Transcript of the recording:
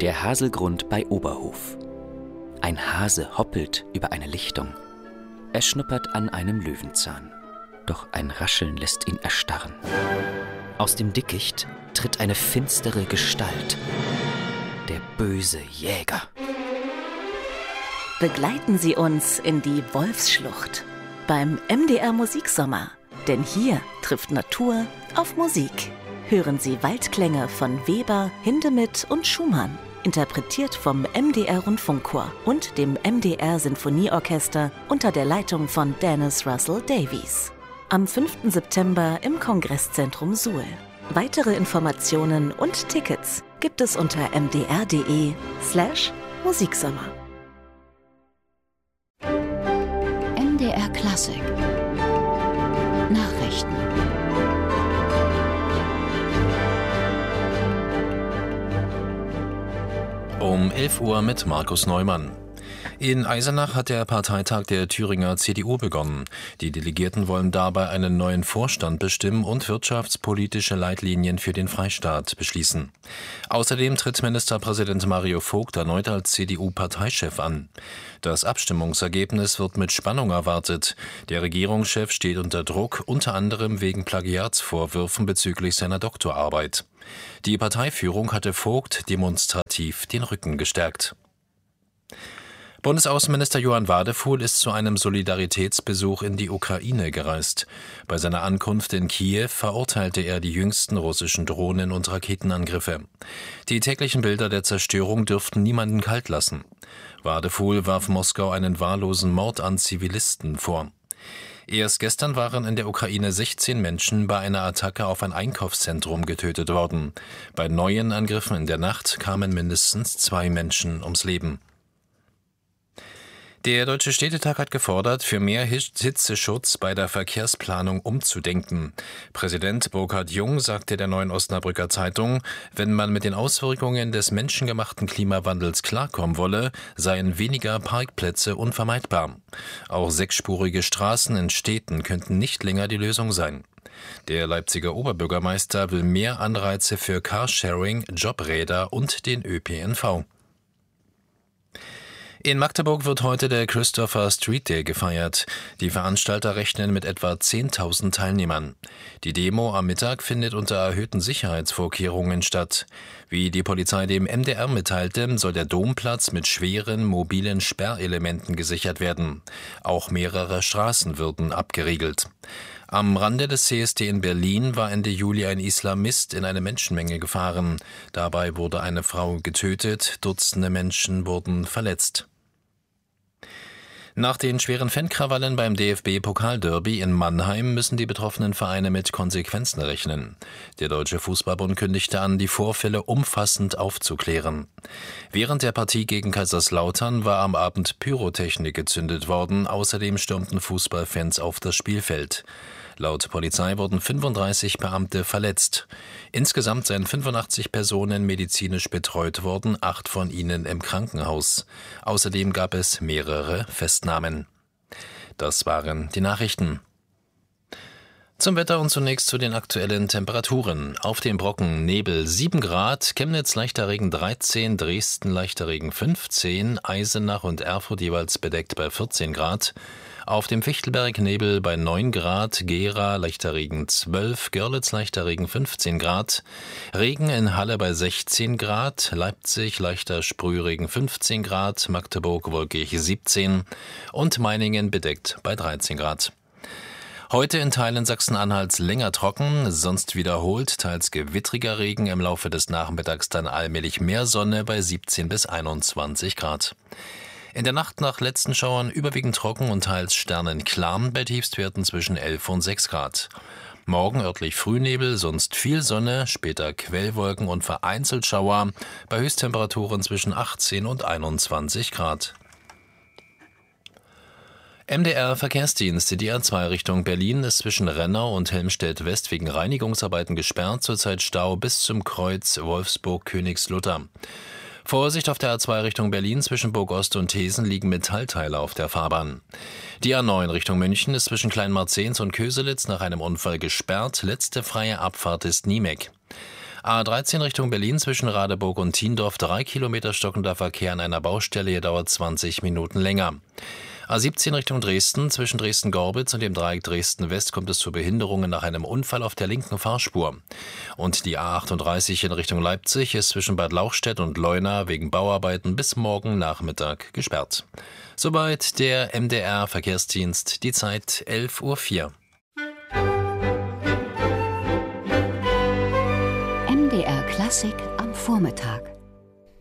Der Haselgrund bei Oberhof. Ein Hase hoppelt über eine Lichtung. Er schnuppert an einem Löwenzahn. Doch ein Rascheln lässt ihn erstarren. Aus dem Dickicht tritt eine finstere Gestalt. Der böse Jäger. Begleiten Sie uns in die Wolfsschlucht beim MDR Musiksommer. Denn hier trifft Natur auf Musik. Hören Sie Waldklänge von Weber, Hindemith und Schumann. Interpretiert vom MDR Rundfunkchor und dem MDR Sinfonieorchester unter der Leitung von Dennis Russell Davies. Am 5. September im Kongresszentrum Suhl. Weitere Informationen und Tickets gibt es unter mdr.de/Musiksommer. MDR Klassik Nachrichten. Um 11 Uhr mit Markus Neumann. In Eisenach hat der Parteitag der Thüringer CDU begonnen. Die Delegierten wollen dabei einen neuen Vorstand bestimmen und wirtschaftspolitische Leitlinien für den Freistaat beschließen. Außerdem tritt Ministerpräsident Mario Vogt erneut als CDU-Parteichef an. Das Abstimmungsergebnis wird mit Spannung erwartet. Der Regierungschef steht unter Druck, unter anderem wegen Plagiatsvorwürfen bezüglich seiner Doktorarbeit. Die Parteiführung hatte Vogt demonstrativ den Rücken gestärkt. Bundesaußenminister Johann Wadefuhl ist zu einem Solidaritätsbesuch in die Ukraine gereist. Bei seiner Ankunft in Kiew verurteilte er die jüngsten russischen Drohnen- und Raketenangriffe. Die täglichen Bilder der Zerstörung dürften niemanden kalt lassen. Wadefuhl warf Moskau einen wahllosen Mord an Zivilisten vor. Erst gestern waren in der Ukraine 16 Menschen bei einer Attacke auf ein Einkaufszentrum getötet worden. Bei neuen Angriffen in der Nacht kamen mindestens 2 Menschen ums Leben. Der Deutsche Städtetag hat gefordert, für mehr Hitzeschutz bei der Verkehrsplanung umzudenken. Präsident Burkhard Jung sagte der Neuen Osnabrücker Zeitung, wenn man mit den Auswirkungen des menschengemachten Klimawandels klarkommen wolle, seien weniger Parkplätze unvermeidbar. Auch 6-spurige Straßen in Städten könnten nicht länger die Lösung sein. Der Leipziger Oberbürgermeister will mehr Anreize für Carsharing, Jobräder und den ÖPNV. In Magdeburg wird heute der Christopher Street Day gefeiert. Die Veranstalter rechnen mit etwa 10.000 Teilnehmern. Die Demo am Mittag findet unter erhöhten Sicherheitsvorkehrungen statt. Wie die Polizei dem MDR mitteilte, soll der Domplatz mit schweren mobilen Sperrelementen gesichert werden. Auch mehrere Straßen würden abgeriegelt. Am Rande des CSD in Berlin war Ende Juli ein Islamist in eine Menschenmenge gefahren. Dabei wurde eine Frau getötet, Dutzende Menschen wurden verletzt. Nach den schweren Fankrawallen beim DFB-Pokalderby in Mannheim müssen die betroffenen Vereine mit Konsequenzen rechnen. Der Deutsche Fußballbund kündigte an, die Vorfälle umfassend aufzuklären. Während der Partie gegen Kaiserslautern war am Abend Pyrotechnik gezündet worden, außerdem stürmten Fußballfans auf das Spielfeld. Laut Polizei wurden 35 Beamte verletzt. Insgesamt seien 85 Personen medizinisch betreut worden, 8 von ihnen im Krankenhaus. Außerdem gab es mehrere Festnahmen. Das waren die Nachrichten. Zum Wetter und zunächst zu den aktuellen Temperaturen. Auf dem Brocken Nebel 7 Grad, Chemnitz leichter Regen 13, Dresden leichter Regen 15, Eisenach und Erfurt jeweils bedeckt bei 14 Grad. Auf dem Fichtelberg Nebel bei 9 Grad, Gera leichter Regen 12, Görlitz leichter Regen 15 Grad, Regen in Halle bei 16 Grad, Leipzig leichter Sprühregen 15 Grad, Magdeburg wolkig 17 und Meiningen bedeckt bei 13 Grad. Heute in Teilen Sachsen-Anhalts länger trocken, sonst wiederholt teils gewittriger Regen, im Laufe des Nachmittags dann allmählich mehr Sonne bei 17 bis 21 Grad. In der Nacht nach letzten Schauern überwiegend trocken und teils sternenklar, bei Tiefstwerten zwischen 11 und 6 Grad. Morgen örtlich Frühnebel, sonst viel Sonne, später Quellwolken und vereinzelt Schauer, bei Höchsttemperaturen zwischen 18 und 21 Grad. MDR Verkehrsdienst. Die A2 Richtung Berlin ist zwischen Rennau und Helmstedt West wegen Reinigungsarbeiten gesperrt, zurzeit Stau bis zum Kreuz Wolfsburg-Königslutter. Vorsicht auf der A2 Richtung Berlin, zwischen Burg-Ost und Thesen liegen Metallteile auf der Fahrbahn. Die A9 Richtung München ist zwischen Kleinmarzens und Köselitz nach einem Unfall gesperrt. Letzte freie Abfahrt ist Niemek. A13 Richtung Berlin zwischen Radeburg und Thiendorf 3 Kilometer stockender Verkehr an einer Baustelle, hier dauert 20 Minuten länger. A17 Richtung Dresden zwischen Dresden-Gorbitz und dem Dreieck Dresden-West kommt es zu Behinderungen nach einem Unfall auf der linken Fahrspur. Und die A38 in Richtung Leipzig ist zwischen Bad Lauchstädt und Leuna wegen Bauarbeiten bis morgen Nachmittag gesperrt. Soweit der MDR-Verkehrsdienst, die Zeit 11:04 Uhr. MDR Klassik am Vormittag.